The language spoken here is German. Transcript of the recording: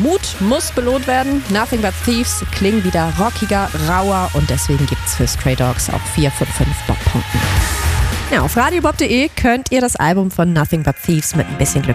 Mut muss belohnt werden. Nothing But Thieves klingen wieder rockiger, rauer und deswegen gibt's für Stray Dogs auch 4 von 5 Bob-Punkten. Ja, auf radiobob.de könnt ihr das Album von Nothing But Thieves mit ein bisschen Glück